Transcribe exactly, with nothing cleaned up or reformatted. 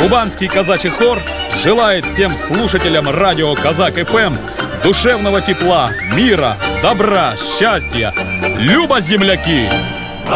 Кубанский казачий хор желает всем слушателям радио Казак эф эм душевного тепла, мира, добра, счастья. Люба, земляки!